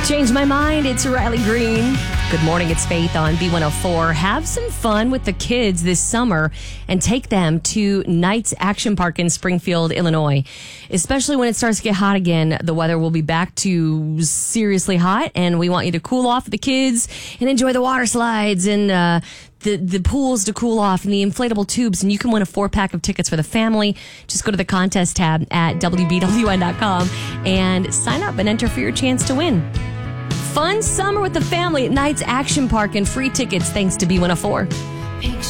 Changed my mind. It's Riley Green. Good morning. It's Faith on B104. Have some fun with the kids this summer and take them to Knights Action Park in Springfield, Illinois. Especially when it starts to get hot again, the weather will be back to seriously hot, and we want you to cool off with the kids and enjoy the water slides and the pools to cool off and the inflatable tubes. And you can win a 4-pack of tickets for the family. Just go to the contest tab at WBWN.com and sign up and enter for your chance to win. Fun summer with the family at Knights Action Park and free tickets thanks to B104.